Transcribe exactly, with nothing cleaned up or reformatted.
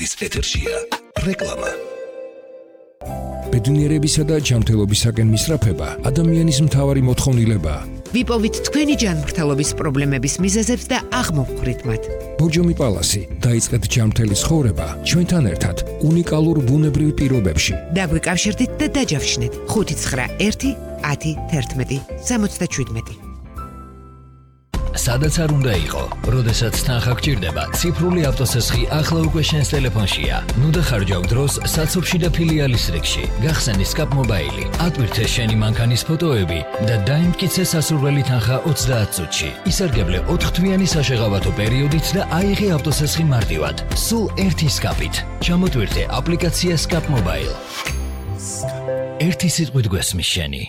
ის ეთერშია რეკლამა. ბედნიერებისა და ჯანმრთელობისაკენ მისწრაფება ადამიანის მთავარი მოთხოვნილებაა. ვიპოვით თქვენი ჯანმრთელობის პრობლემების მიზეზებს და აღმოვხვრით მათ. ბორჯომი პალასი დაიწყეთ ჯანმრთელი ცხოვრება ჩვენთან ერთად უნიკალურ ბუნებრივ პირობებში. დაგვიკავშირდით და დაჯავშნეთ ხუთი ცხრა ერთი ათი თერთმეტი სამოცდაშვიდმეტი. სადაც არ უნდა იყო, როდესაც თანხა გჭირდება, ციფრული ავტოსესხი ახლა უკვე შენს ტელეფონშია. ნუ დახარჯავ დროს საცობში და ფილიალის რიგში. გახსენი Scap Mobile, ატვირთე შენი მანქანის ფოტოები და დაიმტკიცე სასურველი თანხა ოცდაათ წუთში. ისარგებლე ოთხთვიანი საშეღავათო პერიოდით და აიღე ავტოსესხი მარტივად. სულ ერთი Scap-ით. ჩამოტვირთე აპლიკაცია Scap Mobile. ერთი სიტყვით გვესმის შენი.